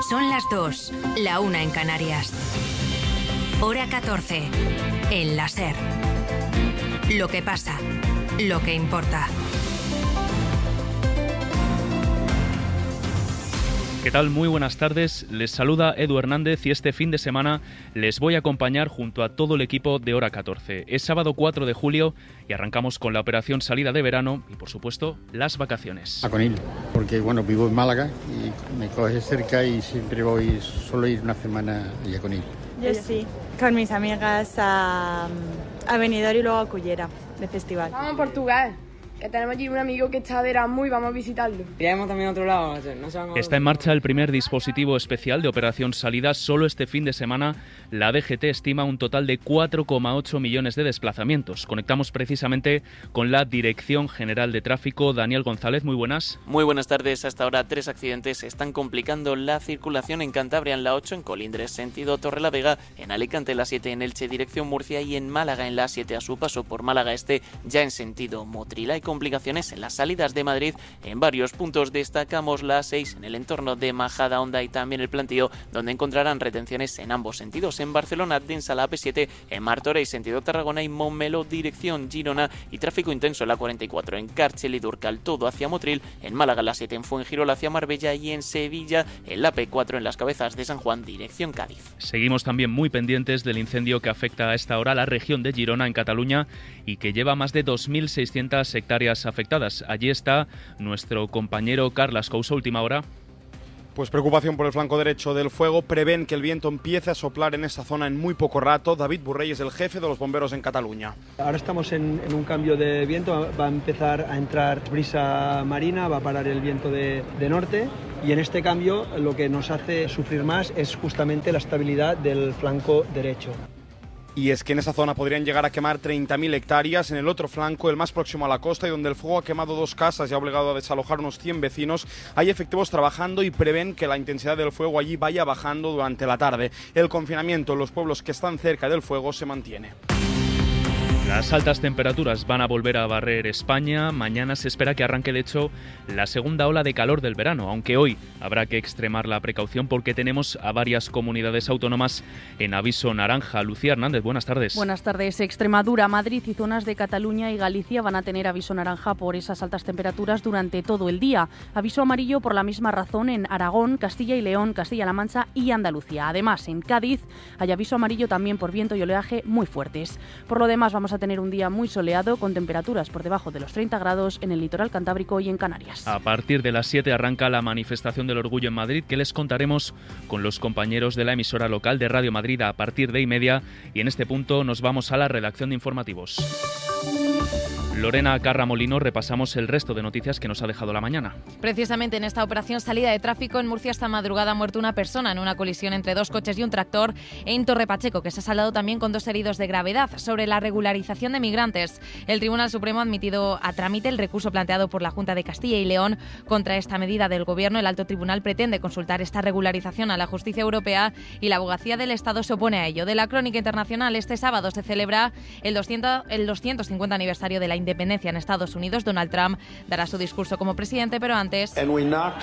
Son las 2, la 1 en Canarias. Hora 14, en la SER. Lo que pasa, lo que importa. ¿Qué tal? Muy buenas tardes. Les saluda Edu Hernández y este fin de semana les voy a acompañar junto a todo el equipo de Hora 14. Es sábado 4 de julio y arrancamos con la operación salida de verano y, por supuesto, las vacaciones. A Conil, porque vivo en Málaga y me coge cerca y siempre suelo ir una semana a Conil. Yo sí, con mis amigas a Benidorm y luego a Cullera, de festival. Vamos a Portugal, que tenemos allí un amigo que está de Erasmus y vamos a visitarlo. Iremos también a otro lado. Está en marcha el primer dispositivo especial de operación salida. Solo este fin de semana la DGT estima un total de 4,8 millones de desplazamientos. Conectamos precisamente con la Dirección General de Tráfico. Daniel González, muy buenas. Muy buenas tardes. Hasta ahora 3 accidentes están complicando la circulación en Cantabria en la 8, en Colindres sentido Torrelavega, en Alicante la 7 en Elche dirección Murcia y en Málaga en la 7 a su paso por Málaga Este ya en sentido Motril. Hay complicaciones en las salidas de Madrid en varios puntos. Destacamos la 6 en el entorno de Majadahonda y también el Plantío, donde encontrarán retenciones en ambos sentidos. En Barcelona, densa la AP7, en Martorell sentido Tarragona y Montmeló dirección Girona y tráfico intenso en la 44 en Càrcer y Durcal todo hacia Motril, en Málaga la 7 en Fuengirola hacia Marbella y en Sevilla en la P4 en las Cabezas de San Juan dirección Cádiz. Seguimos también muy pendientes del incendio que afecta a esta hora a la región de Girona en Cataluña y que lleva más de 2.600 hectáreas afectadas. Allí está nuestro compañero Carles Couso, última hora. Pues preocupación por el flanco derecho del fuego. Prevén que el viento empiece a soplar en esa zona en muy poco rato. David Burrell es el jefe de los bomberos en Cataluña. Ahora estamos en un cambio de viento. Va a empezar a entrar brisa marina, va a parar el viento de norte. Y en este cambio lo que nos hace sufrir más es justamente la estabilidad del flanco derecho. Y es que en esa zona podrían llegar a quemar 30.000 hectáreas. En el otro flanco, el más próximo a la costa y donde el fuego ha quemado 2 casas y ha obligado a desalojar unos 100 vecinos, hay efectivos trabajando y prevén que la intensidad del fuego allí vaya bajando durante la tarde. El confinamiento en los pueblos que están cerca del fuego se mantiene. Las altas temperaturas van a volver a barrer España. Mañana se espera que arranque, de hecho, la segunda ola de calor del verano, aunque hoy habrá que extremar la precaución porque tenemos a varias comunidades autónomas en aviso naranja. Lucía Hernández, buenas tardes. Buenas tardes. Extremadura, Madrid y zonas de Cataluña y Galicia van a tener aviso naranja por esas altas temperaturas durante todo el día. Aviso amarillo por la misma razón en Aragón, Castilla y León, Castilla-La Mancha y Andalucía. Además, en Cádiz hay aviso amarillo también por viento y oleaje muy fuertes. Por lo demás, vamos a tener un día muy soleado con temperaturas por debajo de los 30 grados en el litoral cantábrico y en Canarias. A partir de las 7 arranca la manifestación del orgullo en Madrid, que les contaremos con los compañeros de la emisora local de Radio Madrid a partir de 1:30, y en este punto nos vamos a la redacción de informativos. Lorena Carra Molino, repasamos el resto de noticias que nos ha dejado la mañana. Precisamente en esta operación salida de tráfico en Murcia esta madrugada ha muerto una persona en una colisión entre 2 coches y un tractor en Torre Pacheco, que se ha saldado también con 2 heridos de gravedad. Sobre la regularización de migrantes, el Tribunal Supremo ha admitido a trámite el recurso planteado por la Junta de Castilla y León contra esta medida del Gobierno. El Alto Tribunal pretende consultar esta regularización a la justicia europea y la Abogacía del Estado se opone a ello. De la crónica internacional, este sábado se celebra el 250 aniversario de la independencia en Estados Unidos. Donald Trump dará su discurso como presidente, pero antes, sobre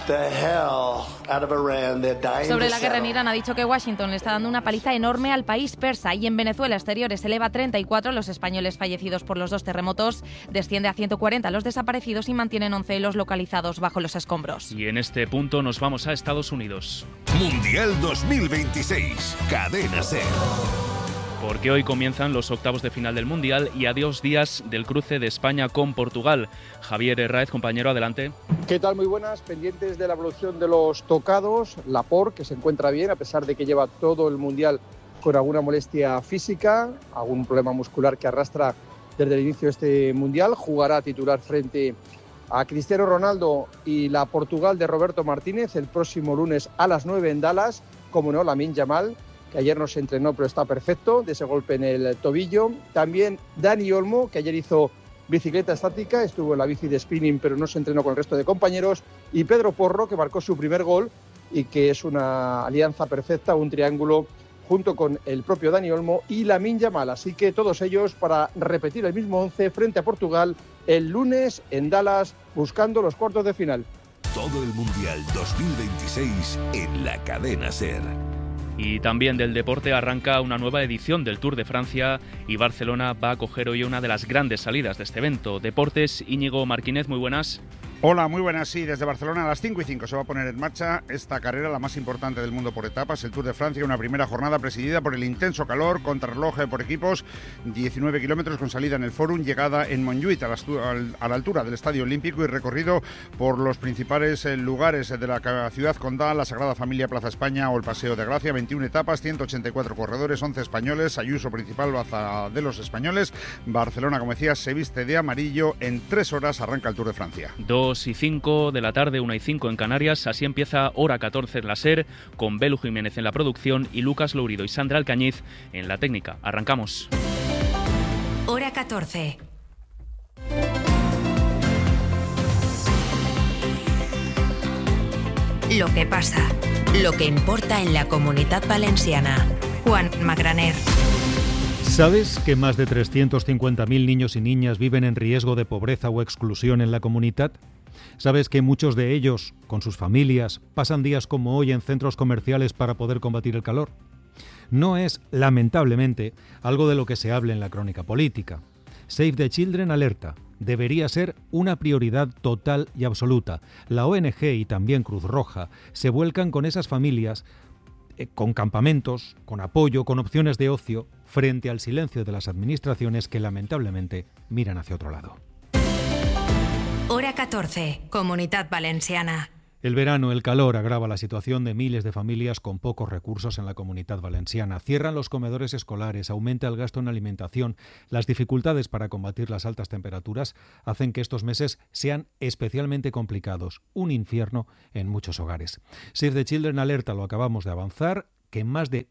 la guerra en Irán, ha dicho que Washington le está dando una paliza enorme al país persa. Y en Venezuela, exteriores eleva a 34 los españoles fallecidos por los 2 terremotos, desciende a 140 los desaparecidos y mantienen 11 los localizados bajo los escombros. Y en este punto nos vamos a Estados Unidos. Mundial 2026, Cadena SER. Porque hoy comienzan los octavos de final del Mundial y a 2 días del cruce de España con Portugal. Javier Herráez, compañero, adelante. ¿Qué tal? Muy buenas. Pendientes de la evolución de los tocados. Laporte, que se encuentra bien, a pesar de que lleva todo el Mundial con alguna molestia física, algún problema muscular que arrastra desde el inicio de este Mundial. Jugará titular frente a Cristiano Ronaldo y la Portugal de Roberto Martínez el próximo lunes a las 9 en Dallas. Como no, Lamine Yamal, que ayer no se entrenó pero está perfecto de ese golpe en el tobillo. También Dani Olmo, que ayer hizo bicicleta estática, estuvo en la bici de spinning pero no se entrenó con el resto de compañeros. Y Pedro Porro, que marcó su primer gol y que es una alianza perfecta, un triángulo junto con el propio Dani Olmo y Lamine Yamal. Así que todos ellos para repetir el mismo 11 frente a Portugal el lunes en Dallas, buscando los cuartos de final. todo el Mundial 2026 en la cadena SER. Y también del deporte arranca una nueva edición del Tour de Francia y Barcelona va a acoger hoy una de las grandes salidas de este evento. Deportes, Íñigo Martínez, muy buenas. Hola, muy buenas. Sí, desde Barcelona a las 5:05 se va a poner en marcha esta carrera, la más importante del mundo por etapas, el Tour de Francia, una primera jornada presidida por el intenso calor, contrarreloj por equipos, 19 kilómetros con salida en el Fórum, llegada en Montjuïc a la altura del Estadio Olímpico y recorrido por los principales lugares de la ciudad condal, la Sagrada Familia, Plaza España o el Paseo de Gracia. 21 etapas, 184 corredores, 11 españoles, Ayuso principal, baza de los españoles. Barcelona, como decía, se viste de amarillo. En 3 horas arranca el Tour de Francia. 2:05 de la tarde, 1:05 en Canarias. Así empieza Hora 14 en la SER, con Belu Jiménez en la producción y Lucas Lourido y Sandra Alcañiz en la técnica. Arrancamos. Hora 14. Lo que pasa, lo que importa en la Comunitat Valenciana. Juan Magraner. ¿Sabes que más de 350.000 niños y niñas viven en riesgo de pobreza o exclusión en la comunidad? ¿Sabes que muchos de ellos, con sus familias, pasan días como hoy en centros comerciales para poder combatir el calor? No es, lamentablemente, algo de lo que se hable en la crónica política. Save the Children alerta. Debería ser una prioridad total y absoluta. La ONG y también Cruz Roja se vuelcan con esas familias, con campamentos, con apoyo, con opciones de ocio, frente al silencio de las administraciones que lamentablemente miran hacia otro lado. Hora 14, Comunitat Valenciana. El verano, el calor, agrava la situación de miles de familias con pocos recursos en la Comunitat Valenciana. Cierran los comedores escolares, aumenta el gasto en alimentación. Las dificultades para combatir las altas temperaturas hacen que estos meses sean especialmente complicados. Un infierno en muchos hogares. Save the Children alerta, lo acabamos de avanzar, que más de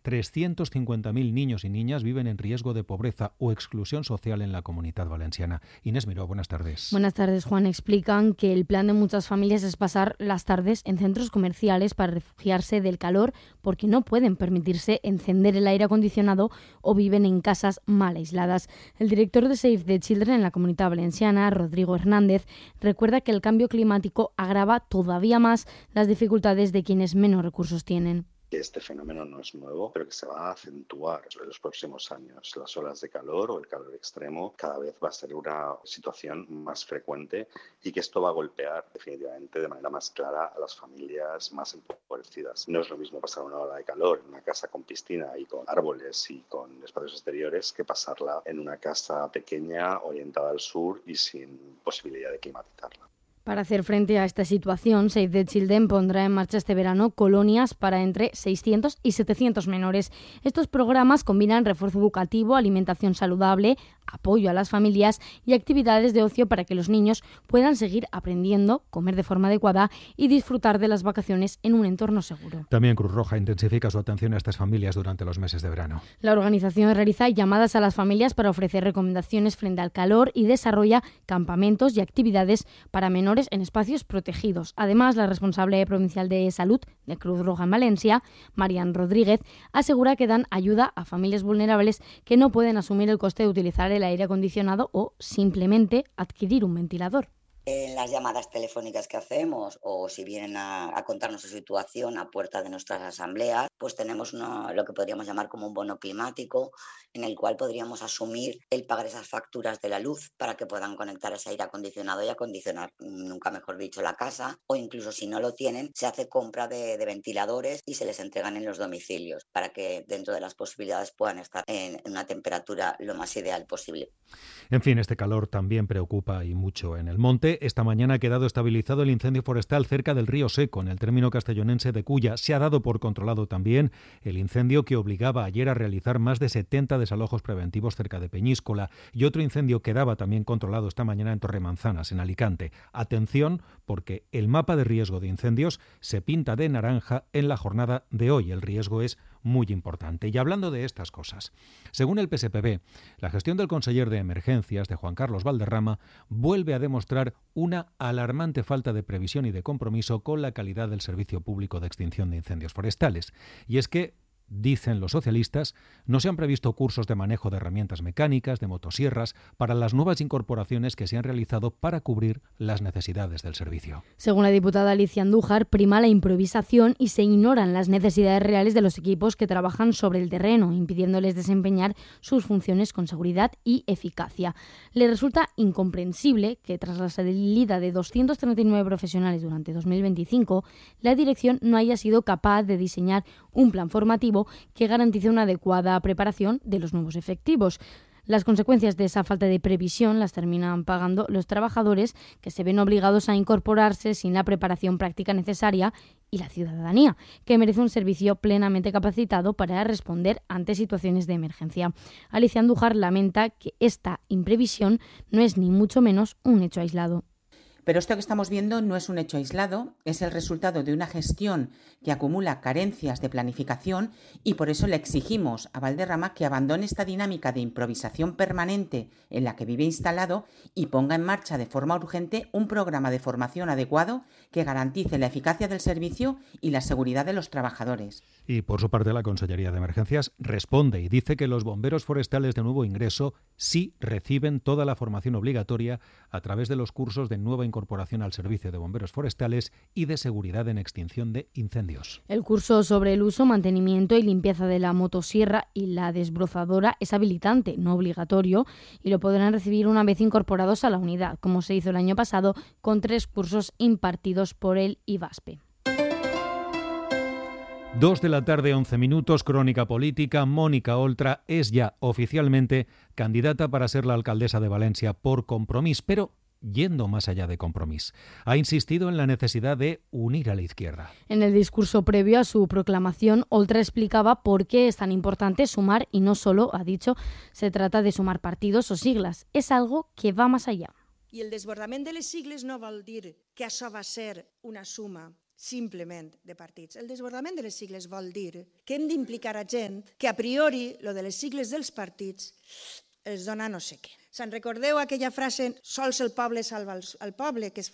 350.000 niños y niñas viven en riesgo de pobreza o exclusión social en la Comunitat Valenciana. Inés Miró, buenas tardes. Buenas tardes, Juan. Explican que el plan de muchas familias es pasar las tardes en centros comerciales para refugiarse del calor porque no pueden permitirse encender el aire acondicionado o viven en casas mal aisladas. El director de Save the Children en la Comunitat Valenciana, Rodrigo Hernández, recuerda que el cambio climático agrava todavía más las dificultades de quienes menos recursos tienen. Este fenómeno no es nuevo, pero que se va a acentuar en los próximos años. Las olas de calor o el calor extremo cada vez va a ser una situación más frecuente y que esto va a golpear definitivamente de manera más clara a las familias más empobrecidas. No es lo mismo pasar una ola de calor en una casa con piscina y con árboles y con espacios exteriores que pasarla en una casa pequeña orientada al sur y sin posibilidad de climatizarla. Para hacer frente a esta situación, Save the Children pondrá en marcha este verano colonias para entre 600 y 700 menores. Estos programas combinan refuerzo educativo, alimentación saludable, apoyo a las familias y actividades de ocio para que los niños puedan seguir aprendiendo, comer de forma adecuada y disfrutar de las vacaciones en un entorno seguro. También Cruz Roja intensifica su atención a estas familias durante los meses de verano. La organización realiza llamadas a las familias para ofrecer recomendaciones frente al calor y desarrolla campamentos y actividades para menores en espacios protegidos. Además, la responsable provincial de salud de Cruz Roja en Valencia, Marian Rodríguez, asegura que dan ayuda a familias vulnerables que no pueden asumir el coste de utilizar el aire acondicionado o simplemente adquirir un ventilador. En las llamadas telefónicas que hacemos o si vienen a contarnos su situación a puerta de nuestras asambleas, pues tenemos lo que podríamos llamar como un bono climático en el cual podríamos asumir el pagar esas facturas de la luz para que puedan conectar ese aire acondicionado y acondicionar, nunca mejor dicho, la casa, o incluso si no lo tienen, se hace compra de ventiladores y se les entregan en los domicilios para que dentro de las posibilidades puedan estar en una temperatura lo más ideal posible. En fin, este calor también preocupa y mucho en el monte. Esta mañana ha quedado estabilizado el incendio forestal cerca del río Seco, en el término castellonense de Culla. Se ha dado por controlado también el incendio que obligaba ayer a realizar más de 70 desalojos preventivos cerca de Peñíscola y otro incendio quedaba también controlado esta mañana en Torremanzanas, en Alicante. Atención, porque el mapa de riesgo de incendios se pinta de naranja en la jornada de hoy. El riesgo es muy importante. Y hablando de estas cosas, según el PSPB, la gestión del conseller de Emergencias, de Juan Carlos Valderrama, vuelve a demostrar una alarmante falta de previsión y de compromiso con la calidad del servicio público de extinción de incendios forestales. Y es que dicen los socialistas, no se han previsto cursos de manejo de herramientas mecánicas, de motosierras, para las nuevas incorporaciones que se han realizado para cubrir las necesidades del servicio. Según la diputada Alicia Andújar, prima la improvisación y se ignoran las necesidades reales de los equipos que trabajan sobre el terreno, impidiéndoles desempeñar sus funciones con seguridad y eficacia. Le resulta incomprensible que tras la salida de 239 profesionales durante 2025, la dirección no haya sido capaz de diseñar un plan formativo que garantice una adecuada preparación de los nuevos efectivos. Las consecuencias de esa falta de previsión las terminan pagando los trabajadores, que se ven obligados a incorporarse sin la preparación práctica necesaria, y la ciudadanía, que merece un servicio plenamente capacitado para responder ante situaciones de emergencia. Alicia Andújar lamenta que esta imprevisión no es ni mucho menos un hecho aislado. Pero esto que estamos viendo no es un hecho aislado, es el resultado de una gestión que acumula carencias de planificación y por eso le exigimos a Valderrama que abandone esta dinámica de improvisación permanente en la que vive instalado y ponga en marcha de forma urgente un programa de formación adecuado que garantice la eficacia del servicio y la seguridad de los trabajadores. Y por su parte la Consellería de Emergencias responde y dice que los bomberos forestales de nuevo ingreso sí reciben toda la formación obligatoria a través de los cursos de nueva incorporación al servicio de bomberos forestales y de seguridad en extinción de incendios. El curso sobre el uso, mantenimiento y limpieza de la motosierra y la desbrozadora es habilitante, no obligatorio, y lo podrán recibir una vez incorporados a la unidad, como se hizo el año pasado con 3 cursos impartidos por el IVASPE. 2 de la tarde, 11 minutos, crónica política. Mónica Oltra es ya oficialmente candidata para ser la alcaldesa de Valencia por Compromís, pero yendo más allá de Compromís. Ha insistido en la necesidad de unir a la izquierda. En el discurso previo a su proclamación, Oltra explicaba por qué es tan importante sumar y no solo, ha dicho, se trata de sumar partidos o siglas. Es algo que va más allá. I el desbordament de les sigles no vol dir que això va ser una suma simplement de partits. El desbordament de les sigles vol dir que hem d'implicar a gent que a priori lo de les sigles dels partits es dona no sé què. Se'n recordeu aquella frase sols el poble salva el poble, que es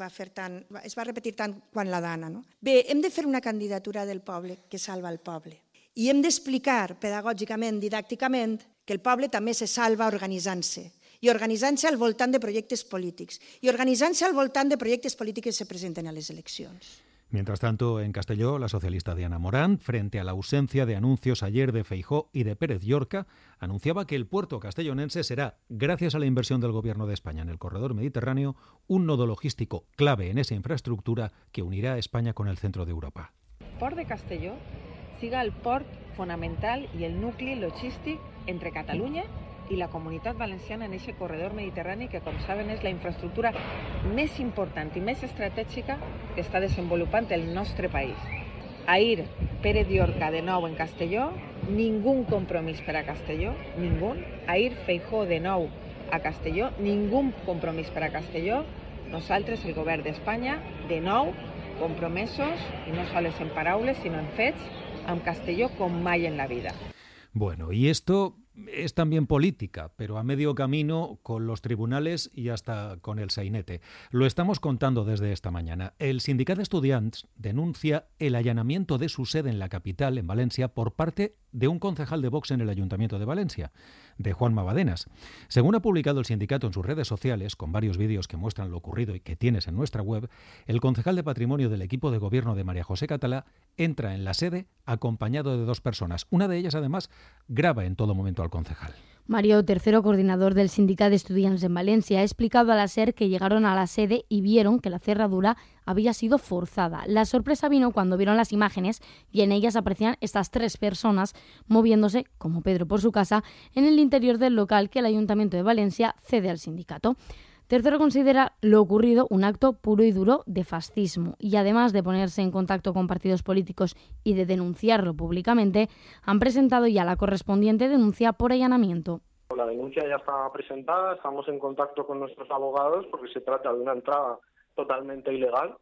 va repetir tant quan la Dana, no? Bé, hem de fer una candidatura del poble que salva el poble. I hem d'explicar pedagògicament, didàcticament, que el poble també se salva organitzant-se. I organitzant-se al voltant de projectes polítics. I organitzant-se al voltant de projectes polítics que se presenten a les eleccions. Mientras tanto, en Castelló, la socialista Diana Morán, frente a la ausencia de anuncios ayer de Feijóo y de Pérez Llorca, anunciaba que el puerto castellonense será, gracias a la inversión del Gobierno de España en el corredor mediterráneo, un nodo logístico clave en esa infraestructura que unirá a España con el centro de Europa. Port de Castelló siga el port fonamental i el nucli logístic entre Catalunya i la Comunitat Valenciana en aquest corredor mediterrani que, com saben, és la infraestructura més important i més estratègica que està desenvolupant el nostre país. Ahir, Pérez Llorca de nou en Castelló, ningú compromís per a Castelló, ningú. Ahir, Feijóo de nou a Castelló, ningú compromís per a Castelló. Nosaltres, el govern d'Espanya, de nou, compromesos, i no sols en paraules, sinó en fets, amb Castelló com mai en la vida. Bueno, y esto es también política, pero a medio camino con los tribunales y hasta con el sainete. Lo estamos contando desde esta mañana. El Sindicat d'Estudiants denuncia el allanamiento de su sede en la capital, en Valencia, por parte de un concejal de Vox en el Ayuntamiento de Valencia, de Juanma Badenas. Según ha publicado el sindicato en sus redes sociales, con varios vídeos que muestran lo ocurrido y que tienes en nuestra web, el concejal de Patrimonio del equipo de gobierno de María José Catalá entra en la sede acompañado de 2 personas. Una de ellas, además, graba en todo momento al concejal. Mario III, coordinador del Sindicat d'Estudiants en Valencia, ha explicado a la SER que llegaron a la sede y vieron que la cerradura había sido forzada. La sorpresa vino cuando vieron las imágenes y en ellas aparecían estas 3 personas moviéndose, como Pedro por su casa, en el interior del local que el Ayuntamiento de Valencia cede al sindicato. Tercero considera lo ocurrido un acto puro y duro de fascismo y además de ponerse en contacto con partidos políticos y de denunciarlo públicamente, han presentado ya la correspondiente denuncia por allanamiento. La denuncia ya está presentada, estamos en contacto con nuestros abogados porque se trata de una entrada totalmente ilegal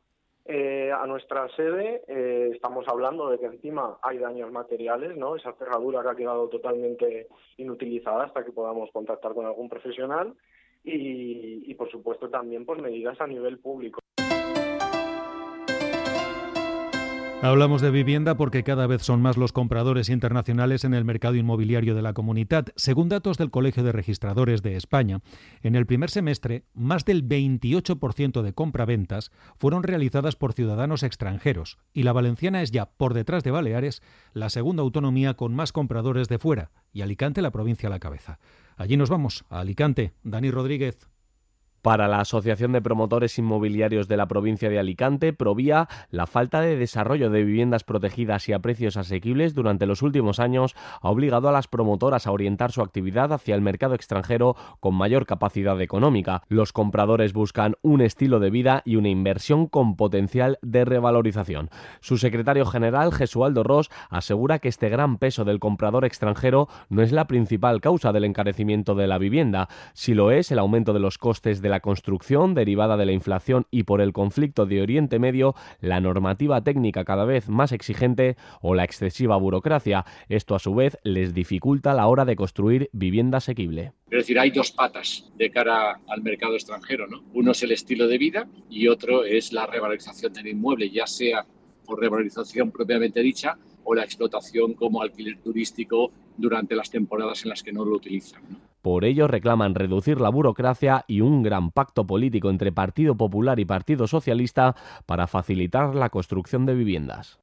a nuestra sede. Estamos hablando de que encima hay daños materiales, ¿no? Esa cerradura que ha quedado totalmente inutilizada hasta que podamos contactar con algún profesional. Y por supuesto también pues medidas a nivel público. Hablamos de vivienda porque cada vez son más los compradores internacionales en el mercado inmobiliario de la Comunitat. Según datos del Colegio de Registradores de España, en el primer semestre, más del 28% de compraventas fueron realizadas por ciudadanos extranjeros y la valenciana es ya, por detrás de Baleares, la segunda autonomía con más compradores de fuera y Alicante la provincia a la cabeza. Allí nos vamos, a Alicante. Dani Rodríguez. Para la Asociación de Promotores Inmobiliarios de la provincia de Alicante, Provía, la falta de desarrollo de viviendas protegidas y a precios asequibles durante los últimos años ha obligado a las promotoras a orientar su actividad hacia el mercado extranjero con mayor capacidad económica. Los compradores buscan un estilo de vida y una inversión con potencial de revalorización. Su secretario general, Jesualdo Ros, asegura que este gran peso del comprador extranjero no es la principal causa del encarecimiento de la vivienda. Si lo es, el aumento de los costes de la construcción derivada de la inflación y por el conflicto de Oriente Medio, la normativa técnica cada vez más exigente o la excesiva burocracia. Esto a su vez les dificulta la hora de construir vivienda asequible. Es decir, hay dos patas de cara al mercado extranjero, ¿no? Uno es el estilo de vida y otro es la revalorización del inmueble, ya sea por revalorización propiamente dicha o la explotación como alquiler turístico durante las temporadas en las que no lo utilizan, ¿no? Por ello reclaman reducir la burocracia y un gran pacto político entre Partido Popular y Partido Socialista para facilitar la construcción de viviendas.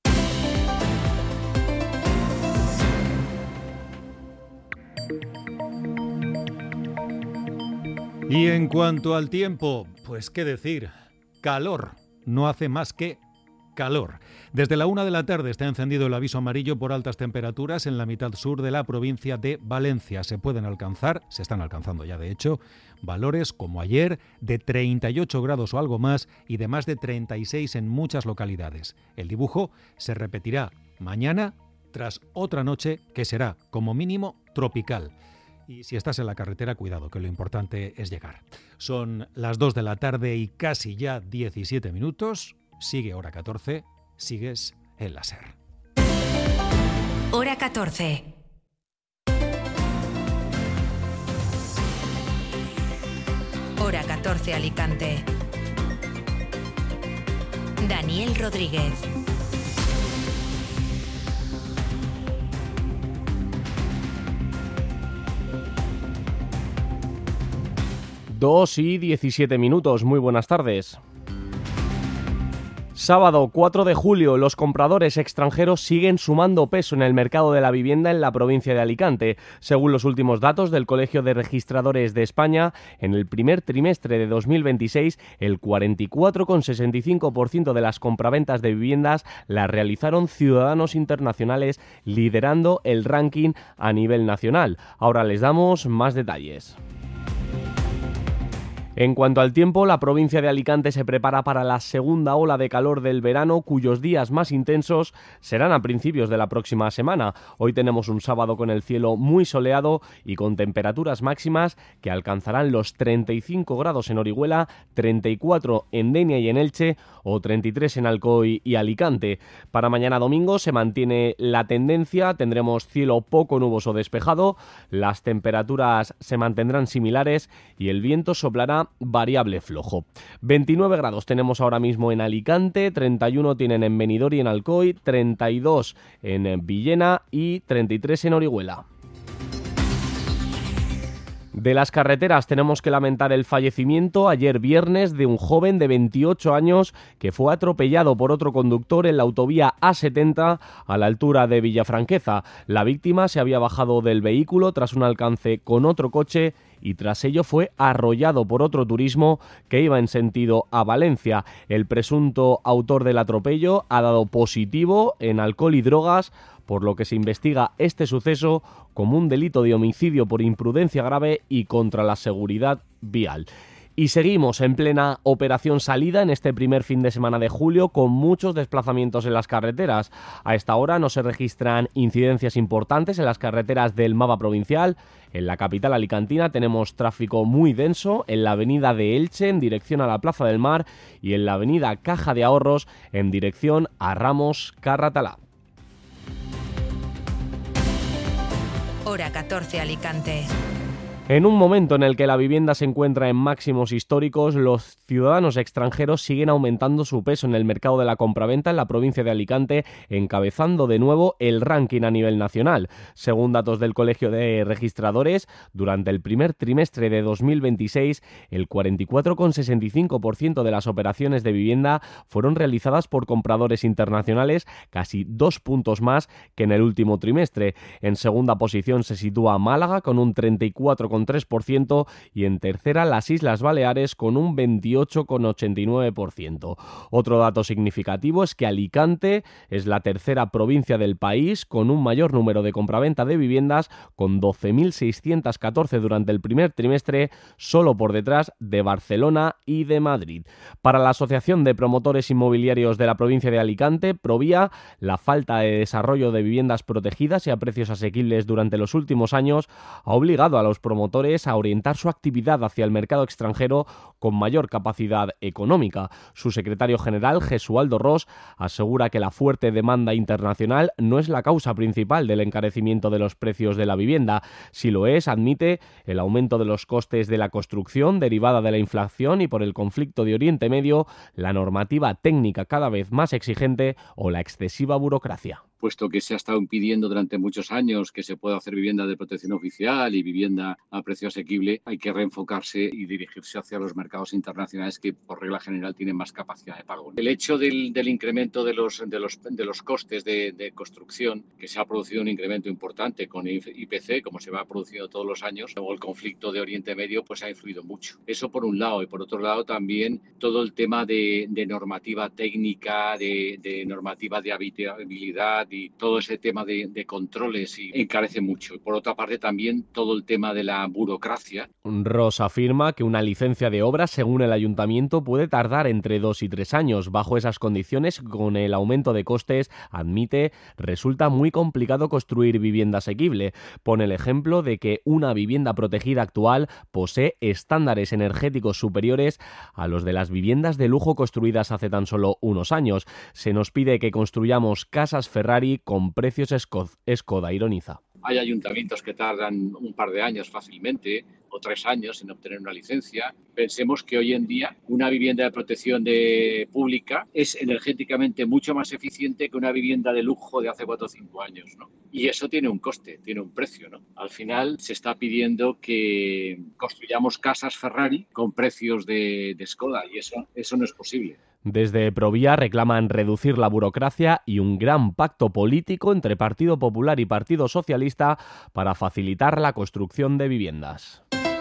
Y en cuanto al tiempo, pues qué decir, calor, no hace más que calor. Desde la 1 de la tarde está encendido el aviso amarillo por altas temperaturas en la mitad sur de la provincia de Valencia. Se están alcanzando ya de hecho, valores como ayer de 38 grados o algo más y de más de 36 en muchas localidades. El dibujo se repetirá mañana tras otra noche que será como mínimo tropical. Y si estás en la carretera, cuidado, que lo importante es llegar. Son las 2 de la tarde y casi ya 17 minutos. Sigue Hora 14, sigues en la SER. Hora 14. Hora 14 Alicante. Daniel Rodríguez. Dos y 17 minutos. Muy buenas tardes. Sábado 4 de julio, los compradores extranjeros siguen sumando peso en el mercado de la vivienda en la provincia de Alicante. Según los últimos datos del Colegio de Registradores de España, en el primer trimestre de 2026, el 44,65% de las compraventas de viviendas las realizaron ciudadanos internacionales, liderando el ranking a nivel nacional. Ahora les damos más detalles. En cuanto al tiempo, la provincia de Alicante se prepara para la segunda ola de calor del verano, cuyos días más intensos serán a principios de la próxima semana. Hoy tenemos un sábado con el cielo muy soleado y con temperaturas máximas que alcanzarán los 35 grados en Orihuela, 34 en Denia y en Elche o 33 en Alcoy y Alicante. Para mañana domingo se mantiene la tendencia, tendremos cielo poco nuboso despejado, las temperaturas se mantendrán similares y el viento soplará variable flojo. 29 grados tenemos ahora mismo en Alicante, 31 tienen en Benidorm y en Alcoy, 32 en Villena y 33 en Orihuela. De las carreteras tenemos que lamentar el fallecimiento ayer viernes de un joven de 28 años que fue atropellado por otro conductor en la autovía A70 a la altura de Villafranqueza. La víctima se había bajado del vehículo tras un alcance con otro coche y tras ello fue arrollado por otro turismo que iba en sentido a Valencia. El presunto autor del atropello ha dado positivo en alcohol y drogas, por lo que se investiga este suceso como un delito de homicidio por imprudencia grave y contra la seguridad vial. Y seguimos en plena operación salida en este primer fin de semana de julio con muchos desplazamientos en las carreteras. A esta hora no se registran incidencias importantes en las carreteras del mapa provincial. En la capital alicantina tenemos tráfico muy denso en la avenida de Elche en dirección a la Plaza del Mar y en la avenida Caja de Ahorros en dirección a Ramos Carratalá. Hora 14 Alicante. En un momento en el que la vivienda se encuentra en máximos históricos, los ciudadanos extranjeros siguen aumentando su peso en el mercado de la compraventa en la provincia de Alicante, encabezando de nuevo el ranking a nivel nacional. Según datos del Colegio de Registradores, durante el primer trimestre de 2026, el 44,65% de las operaciones de vivienda fueron realizadas por compradores internacionales, casi 2 puntos más que en el último trimestre. En segunda posición se sitúa Málaga con un 34,3% y en tercera las Islas Baleares con un 28,89%. Otro dato significativo es que Alicante es la tercera provincia del país con un mayor número de compraventa de viviendas, con 12.614 durante el primer trimestre, solo por detrás de Barcelona y de Madrid. Para la Asociación de Promotores Inmobiliarios de la provincia de Alicante, Provia, la falta de desarrollo de viviendas protegidas y a precios asequibles durante los últimos años ha obligado a los promotores a orientar su actividad hacia el mercado extranjero con mayor capacidad económica. Su secretario general, Jesualdo Ros, asegura que la fuerte demanda internacional no es la causa principal del encarecimiento de los precios de la vivienda. Si lo es, admite, el aumento de los costes de la construcción derivada de la inflación y por el conflicto de Oriente Medio, la normativa técnica cada vez más exigente o la excesiva burocracia. Puesto que se ha estado impidiendo durante muchos años que se pueda hacer vivienda de protección oficial y vivienda a precio asequible, hay que reenfocarse y dirigirse hacia los mercados internacionales que por regla general tienen más capacidad de pago. El hecho del incremento de los costes de construcción, que se ha producido un incremento importante con IPC, como se va produciendo todos los años, luego el conflicto de Oriente Medio pues ha influido mucho. Eso por un lado, y por otro lado también todo el tema de normativa técnica, de normativa de habitabilidad, y todo ese tema de controles y encarece mucho. Y por otra parte también todo el tema de la burocracia. Ros afirma que una licencia de obra, según el ayuntamiento, puede tardar entre 2 y 3 años. Bajo esas condiciones, con el aumento de costes, admite, resulta muy complicado construir vivienda asequible. Pone el ejemplo de que una vivienda protegida actual posee estándares energéticos superiores a los de las viviendas de lujo construidas hace tan solo unos años. Se nos pide que construyamos casas Ferrari con precios Skoda, ironiza. Hay ayuntamientos que tardan un par de años fácilmente o 3 años en obtener una licencia. Pensemos que hoy en día una vivienda de protección pública es energéticamente mucho más eficiente que una vivienda de lujo de hace 4 o 5 años, ¿no? Y eso tiene un coste, tiene un precio, ¿no? Al final se está pidiendo que construyamos casas Ferrari con precios de Skoda y eso no es posible. Desde Provia reclaman reducir la burocracia y un gran pacto político entre Partido Popular y Partido Socialista para facilitar la construcción de viviendas.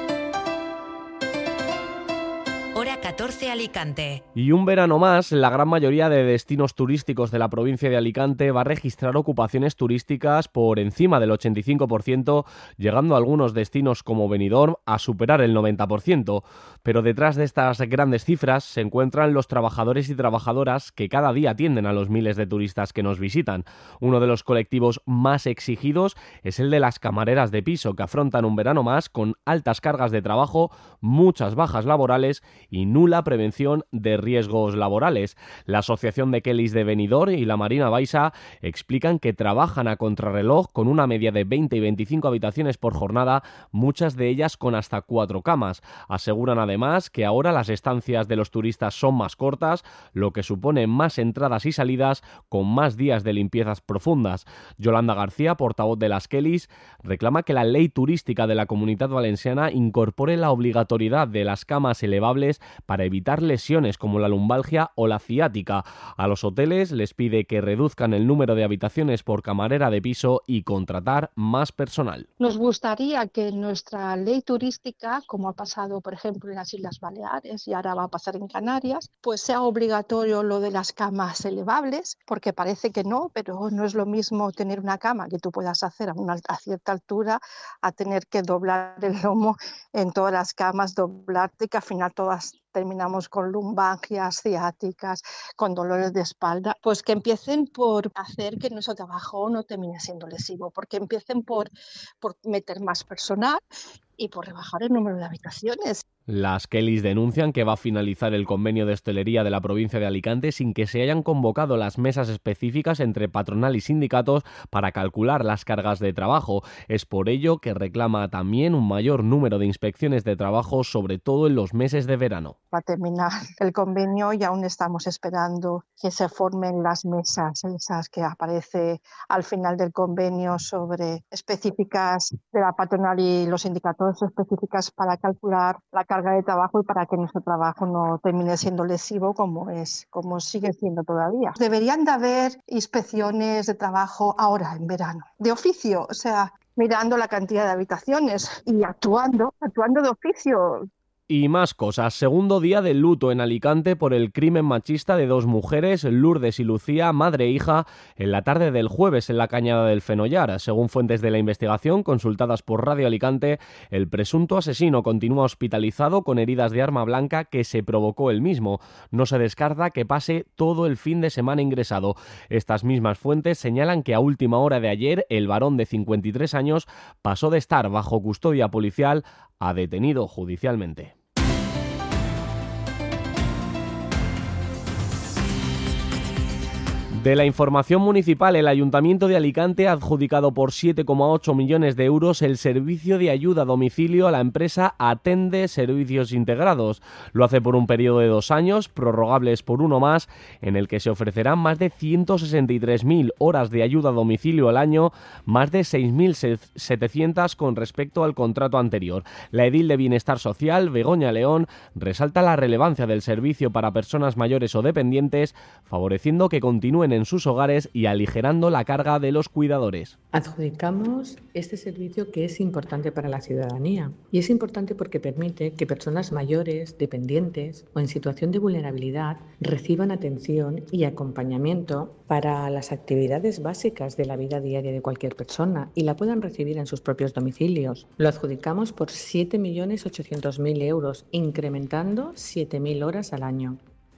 Hora 14 Alicante. Y un verano más, la gran mayoría de destinos turísticos de la provincia de Alicante va a registrar ocupaciones turísticas por encima del 85%, llegando a algunos destinos como Benidorm a superar el 90%. Pero detrás de estas grandes cifras se encuentran los trabajadores y trabajadoras que cada día atienden a los miles de turistas que nos visitan. Uno de los colectivos más exigidos es el de las camareras de piso, que afrontan un verano más con altas cargas de trabajo, muchas bajas laborales y nula prevención de riesgos laborales. La Asociación de Kellys de Benidorm y la Marina Baixa explican que trabajan a contrarreloj con una media de 20 y 25 habitaciones por jornada, muchas de ellas con hasta 4 camas. Aseguran además que ahora las estancias de los turistas son más cortas, lo que supone más entradas y salidas con más días de limpiezas profundas. Yolanda García, portavoz de las Kellys, reclama que la ley turística de la Comunidad Valenciana incorpore la obligatoriedad de las camas elevables para evitar lesiones como la lumbalgia o la ciática. A los hoteles les pide que reduzcan el número de habitaciones por camarera de piso y contratar más personal. Nos gustaría que nuestra ley turística, como ha pasado por ejemplo en las Islas Baleares y ahora va a pasar en Canarias, pues sea obligatorio lo de las camas elevables, porque parece que no, pero no es lo mismo tener una cama que tú puedas hacer a cierta altura a tener que doblar el lomo en todas las camas, doblarte, que al final todas terminamos con lumbalgias, ciáticas, con dolores de espalda. Pues que empiecen por hacer que nuestro trabajo no termine siendo lesivo, porque empiecen por meter más personal y por rebajar el número de habitaciones. Las Kellys denuncian que va a finalizar el convenio de hostelería de la provincia de Alicante sin que se hayan convocado las mesas específicas entre patronal y sindicatos para calcular las cargas de trabajo. Es por ello que reclama también un mayor número de inspecciones de trabajo, sobre todo en los meses de verano. Va a terminar el convenio y aún estamos esperando que se formen las mesas, esas que aparece al final del convenio sobre específicas de la patronal y los sindicatos específicas para calcular la carga de trabajo y para que nuestro trabajo no termine siendo lesivo como sigue siendo todavía. Deberían de haber inspecciones de trabajo ahora en verano, de oficio, o sea, mirando la cantidad de habitaciones y actuando de oficio. Y más cosas. Segundo día de luto en Alicante por el crimen machista de dos mujeres, Lourdes y Lucía, madre e hija, en la tarde del jueves en la Cañada del Fenollar. Según fuentes de la investigación consultadas por Radio Alicante, el presunto asesino continúa hospitalizado con heridas de arma blanca que se provocó él mismo. No se descarta que pase todo el fin de semana ingresado. Estas mismas fuentes señalan que a última hora de ayer el varón de 53 años pasó de estar bajo custodia policial a detenido judicialmente. De la información municipal, el Ayuntamiento de Alicante ha adjudicado por 7,8 millones de euros el servicio de ayuda a domicilio a la empresa Atende Servicios Integrados. Lo hace por un periodo de 2 años, prorrogables por uno más, en el que se ofrecerán más de 163.000 horas de ayuda a domicilio al año, más de 6.700 con respecto al contrato anterior. La edil de Bienestar Social, Begoña León, resalta la relevancia del servicio para personas mayores o dependientes, favoreciendo que continúen en sus hogares y aligerando la carga de los cuidadores. Adjudicamos este servicio que es importante para la ciudadanía y es importante porque permite que personas mayores, dependientes o en situación de vulnerabilidad reciban atención y acompañamiento para las actividades básicas de la vida diaria de cualquier persona y la puedan recibir en sus propios domicilios. Lo adjudicamos por 7.800.000 euros, incrementando 7.000 horas al año.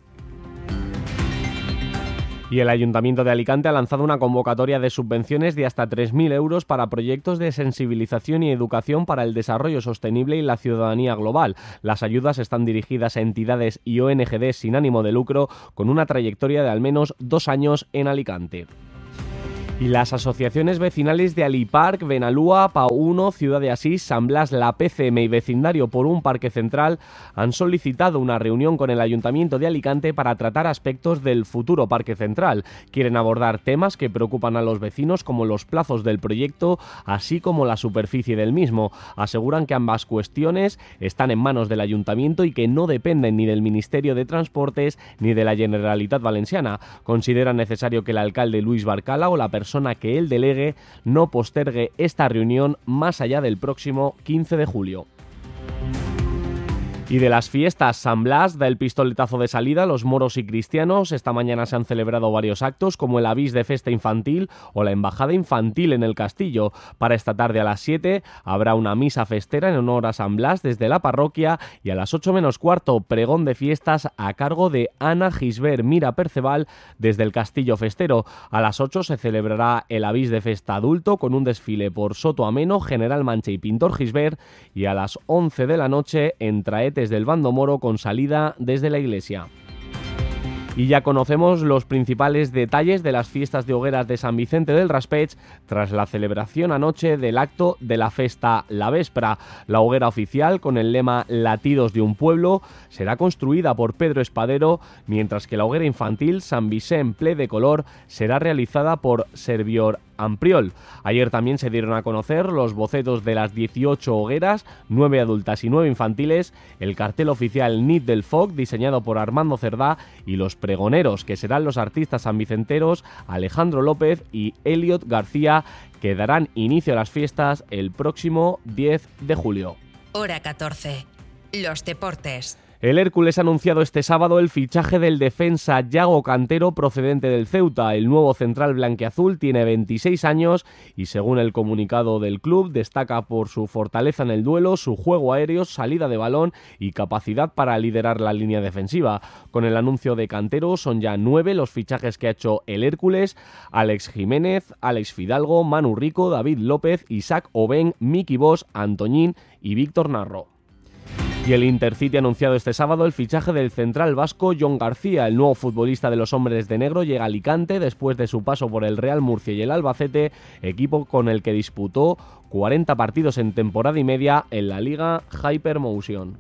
Y el Ayuntamiento de Alicante ha lanzado una convocatoria de subvenciones de hasta 3.000 euros para proyectos de sensibilización y educación para el desarrollo sostenible y la ciudadanía global. Las ayudas están dirigidas a entidades y ONGs sin ánimo de lucro con una trayectoria de al menos 2 años en Alicante. Y las asociaciones vecinales de Alipark, Benalúa, Pau 1, Ciudad de Asís, San Blas, la PCM y Vecindario por un Parque Central han solicitado una reunión con el Ayuntamiento de Alicante para tratar aspectos del futuro Parque Central. Quieren abordar temas que preocupan a los vecinos como los plazos del proyecto, así como la superficie del mismo. Aseguran que ambas cuestiones están en manos del Ayuntamiento y que no dependen ni del Ministerio de Transportes ni de la Generalitat Valenciana. Consideran necesario que el alcalde Luis Barcala o la persona que él delegue no postergue esta reunión más allá del próximo 15 de julio. Y de las fiestas, San Blas da el pistoletazo de salida. Los moros y cristianos esta mañana se han celebrado varios actos como el avís de festa infantil o la embajada infantil en el castillo. Para esta tarde a las 7 habrá una misa festera en honor a San Blas desde la parroquia y a las 8 menos cuarto pregón de fiestas a cargo de Ana Gisbert Mira Perceval desde el castillo festero. A las 8 se celebrará el avís de festa adulto con un desfile por Soto Ameno, General Manche y Pintor Gisbert, y a las 11 de la noche en Traetes del bando moro con salida desde la iglesia. Y ya conocemos los principales detalles de las fiestas de hogueras de San Vicente del Raspeig tras la celebración anoche del acto de la festa La Véspera. La hoguera oficial, con el lema Latidos de un pueblo, será construida por Pedro Espadero, mientras que la hoguera infantil San Vicent Ple de Color será realizada por Servior Ampriol. Ayer también se dieron a conocer los bocetos de las 18 hogueras, 9 adultas y 9 infantiles, el cartel oficial Nit del Foc, diseñado por Armando Cerdá, y los pregoneros, que serán los artistas sanvicenteros Alejandro López y Elliot García, que darán inicio a las fiestas el próximo 10 de julio. Hora 14. Los deportes. El Hércules ha anunciado este sábado el fichaje del defensa Yago Cantero procedente del Ceuta. El nuevo central blanquiazul tiene 26 años y según el comunicado del club destaca por su fortaleza en el duelo, su juego aéreo, salida de balón y capacidad para liderar la línea defensiva. Con el anuncio de Cantero son ya 9 los fichajes que ha hecho el Hércules: Alex Jiménez, Alex Fidalgo, Manu Rico, David López, Isaac Oben, Miki Bosch, Antoñín y Víctor Narro. Y el Intercity ha anunciado este sábado el fichaje del central vasco Jon García. El nuevo futbolista de los hombres de negro llega a Alicante después de su paso por el Real Murcia y el Albacete, equipo con el que disputó 40 partidos en temporada y media en la Liga Hypermotion.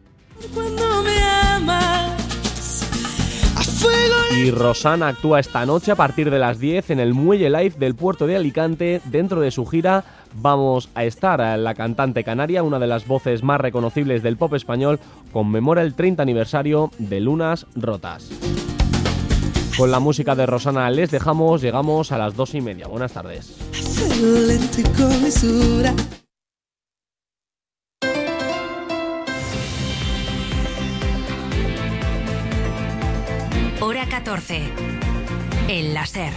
Y Rosana actúa esta noche a partir de las 10 en el Muelle Live del puerto de Alicante. Dentro de su gira Vamos a estar. La cantante canaria, una de las voces más reconocibles del pop español, conmemora el 30 aniversario de Lunas Rotas. Con la música de Rosana les dejamos, llegamos a las 2:30. Buenas tardes. Hora 14. El láser.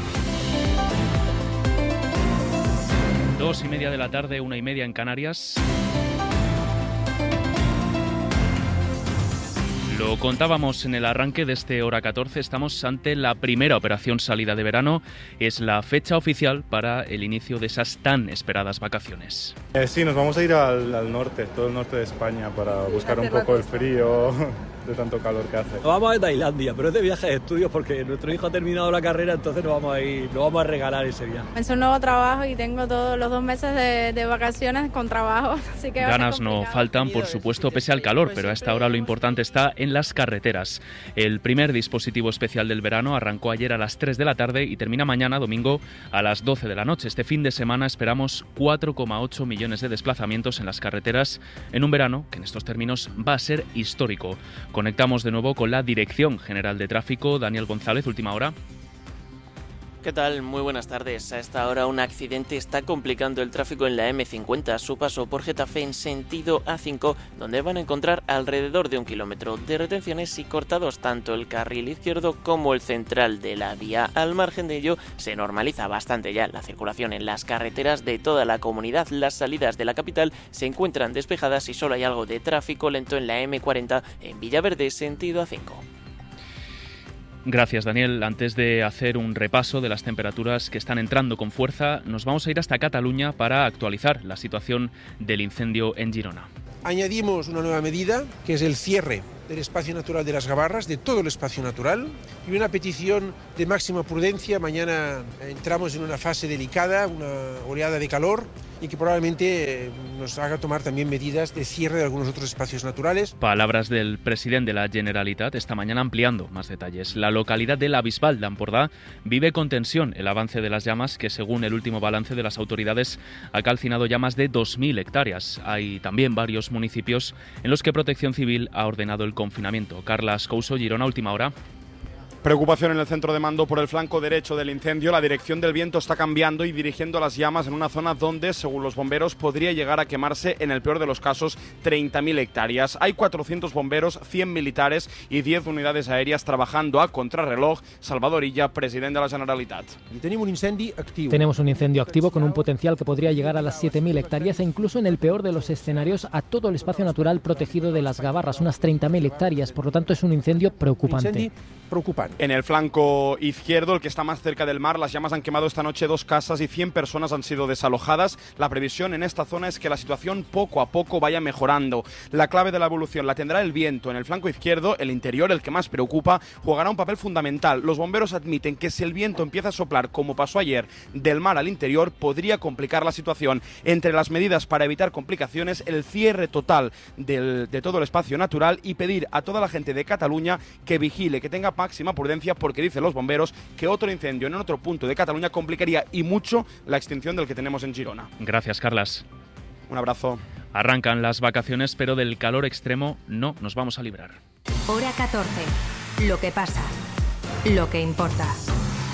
2:30 de la tarde, 1:30 en Canarias. Lo contábamos en el arranque de este Hora 14, estamos ante la primera operación salida de verano. Es la fecha oficial para el inicio de esas tan esperadas vacaciones. Sí, nos vamos a ir al norte, todo el norte de España, para buscar un poco el frío de tanto calor que hace. Nos vamos a Tailandia, pero es de viaje de estudios porque nuestro hijo ha terminado la carrera, entonces nos vamos a regalar ese viaje. Es un nuevo trabajo y tengo todos los 2 meses de vacaciones con trabajo, así que ganas no faltan, por supuesto, pese al calor, pero a esta hora lo importante está en las carreteras. El primer dispositivo especial del verano arrancó ayer a las 3 de la tarde y termina mañana, domingo, a las 12 de la noche. Este fin de semana esperamos 4,8 millones de desplazamientos en las carreteras en un verano que en estos términos va a ser histórico. Conectamos de nuevo con la Dirección General de Tráfico. Daniel González, última hora. ¿Qué tal? Muy buenas tardes. A esta hora un accidente está complicando el tráfico en la M50 a su paso por Getafe en sentido A5, donde van a encontrar alrededor de 1 kilómetro de retenciones y cortados tanto el carril izquierdo como el central de la vía. Al margen de ello, se normaliza bastante ya la circulación en las carreteras de toda la comunidad. Las salidas de la capital se encuentran despejadas y solo hay algo de tráfico lento en la M40 en Villaverde sentido A5. Gracias, Daniel. Antes de hacer un repaso de las temperaturas que están entrando con fuerza, nos vamos a ir hasta Cataluña para actualizar la situación del incendio en Girona. Añadimos una nueva medida, que es el cierre del espacio natural de las Gavarras, de todo el espacio natural, y una petición de máxima prudencia. Mañana entramos en una fase delicada, una oleada de calor, y que probablemente nos haga tomar también medidas de cierre de algunos otros espacios naturales. Palabras del presidente de la Generalitat esta mañana ampliando más detalles. La localidad de La Bisbal de Ampordà vive con tensión el avance de las llamas que, según el último balance de las autoridades, ha calcinado ya más de 2.000 hectáreas. Hay también varios municipios en los que Protección Civil ha ordenado el confinamiento. Carla Couso, Girona, última hora. Preocupación en el centro de mando por el flanco derecho del incendio. La dirección del viento está cambiando y dirigiendo las llamas en una zona donde, según los bomberos, podría llegar a quemarse, en el peor de los casos, 30.000 hectáreas. Hay 400 bomberos, 100 militares y 10 unidades aéreas trabajando a contrarreloj. Salvador Illa, presidente de la Generalitat. Tenemos un incendio activo con un potencial que podría llegar a las 7.000 hectáreas e incluso, en el peor de los escenarios, a todo el espacio natural protegido de las Gavarras, unas 30.000 hectáreas. Por lo tanto, es un incendio preocupante. En el flanco izquierdo, el que está más cerca del mar, las llamas han quemado esta noche 2 casas y 100 personas han sido desalojadas. La previsión en esta zona es que la situación poco a poco vaya mejorando. La clave de la evolución la tendrá el viento. En el flanco izquierdo, el interior, el que más preocupa, jugará un papel fundamental. Los bomberos admiten que si el viento empieza a soplar, como pasó ayer, del mar al interior, podría complicar la situación. Entre las medidas para evitar complicaciones, el cierre total de todo el espacio natural y pedir a toda la gente de Cataluña que vigile, que tenga máxima prudencia, porque dicen los bomberos que otro incendio en otro punto de Cataluña complicaría y mucho la extinción del que tenemos en Girona. Gracias, Carlas. Un abrazo. Arrancan las vacaciones, pero del calor extremo no nos vamos a librar. Hora 14. Lo que pasa. Lo que importa.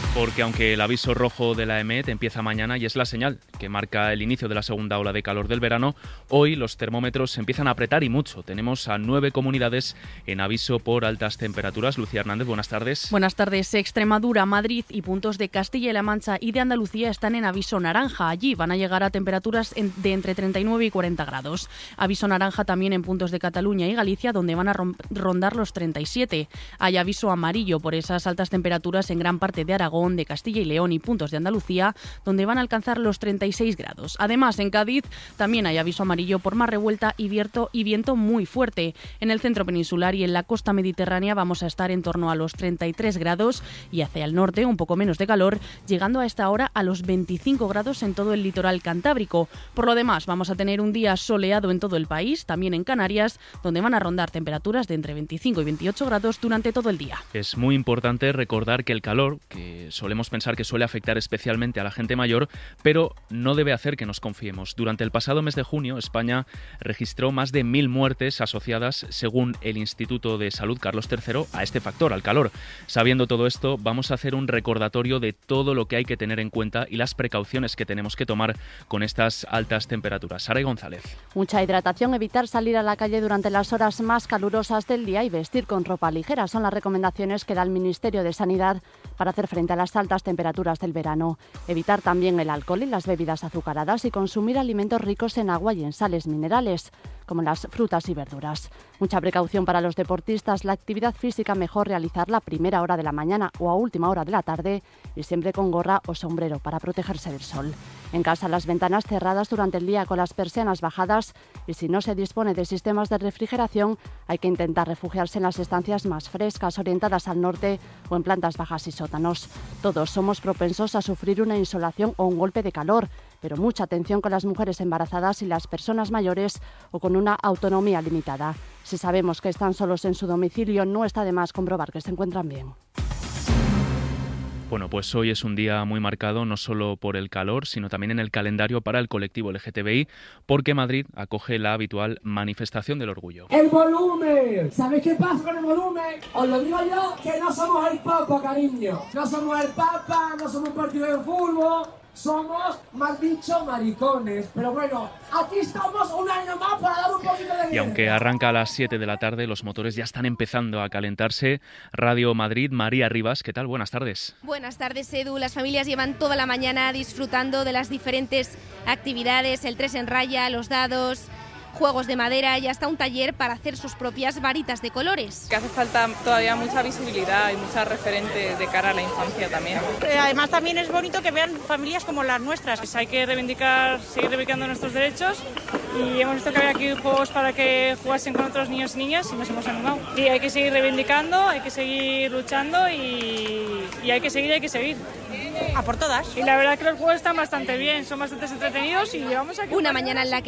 Porque aunque el aviso rojo de la EMET empieza mañana y es la señal que marca el inicio de la segunda ola de calor del verano, hoy los termómetros se empiezan a apretar y mucho. Tenemos a 9 comunidades en aviso por altas temperaturas. Lucía Hernández, buenas tardes. Buenas tardes. Extremadura, Madrid y puntos de Castilla-La Mancha y de Andalucía están en aviso naranja. Allí van a llegar a temperaturas de entre 39 y 40 grados. Aviso naranja también en puntos de Cataluña y Galicia, donde van a rondar los 37. Hay aviso amarillo por esas altas temperaturas en gran parte de Aragón, de Castilla y León y puntos de Andalucía, donde van a alcanzar los 36 grados. Además, en Cádiz también hay aviso amarillo por mar revuelta y viento muy fuerte. En el centro peninsular y en la costa mediterránea vamos a estar en torno a los 33 grados y hacia el norte un poco menos de calor, llegando a esta hora a los 25 grados en todo el litoral cantábrico. Por lo demás, vamos a tener un día soleado en todo el país, también en Canarias, donde van a rondar temperaturas de entre 25 y 28 grados durante todo el día. Es muy importante recordar que el calor, que solemos pensar que suele afectar especialmente a la gente mayor, pero no debe hacer que nos confiemos. Durante el pasado mes de junio, España registró más de 1.000 muertes asociadas, según el Instituto de Salud Carlos III, a este factor, al calor. Sabiendo todo esto, vamos a hacer un recordatorio de todo lo que hay que tener en cuenta y las precauciones que tenemos que tomar con estas altas temperaturas. Sara González. Mucha hidratación, evitar salir a la calle durante las horas más calurosas del día y vestir con ropa ligera son las recomendaciones que da el Ministerio de Sanidad para hacer frente a las altas temperaturas del verano. Evitar también el alcohol y las bebidas azucaradas y consumir alimentos ricos en agua y en sales minerales, como las frutas y verduras. Mucha precaución para los deportistas. La actividad física mejor realizarla a primera hora de la mañana o a última hora de la tarde y siempre con gorra o sombrero para protegerse del sol. En casa, las ventanas cerradas durante el día con las persianas bajadas y si no se dispone de sistemas de refrigeración, hay que intentar refugiarse en las estancias más frescas, orientadas al norte o en plantas bajas y sótanos. Todos somos propensos a sufrir una insolación o un golpe de calor, pero mucha atención con las mujeres embarazadas y las personas mayores o con una autonomía limitada. Si sabemos que están solos en su domicilio, no está de más comprobar que se encuentran bien. Bueno, pues hoy es un día muy marcado no solo por el calor, sino también en el calendario para el colectivo LGTBI, porque Madrid acoge la habitual manifestación del orgullo. ¡El volumen! ¿Sabéis qué pasa con el volumen? Os lo digo yo, que no somos el Papa, cariño. No somos el Papa, no somos un partido de fútbol. Somos, mal dicho, maricones. Pero bueno, aquí estamos un año más para dar un poquito de guerra. Y aunque arranca a las 7 de la tarde, los motores ya están empezando a calentarse. Radio Madrid, María Rivas, ¿qué tal? Buenas tardes. Buenas tardes, Edu. Las familias llevan toda la mañana disfrutando de las diferentes actividades, el 3 en raya, los dados, juegos de madera y hasta un taller para hacer sus propias varitas de colores. Que hace falta todavía mucha visibilidad y mucha referente de cara a la infancia también. Además también es bonito que vean familias como las nuestras. Pues hay que seguir reivindicando nuestros derechos y hemos visto que había aquí juegos para que jugasen con otros niños y niñas y nos hemos animado. Y hay que seguir reivindicando, hay que seguir luchando y hay que seguir. A por todas. Y la verdad que los juegos están bastante bien, son bastante entretenidos y llevamos aquí una mañana en la que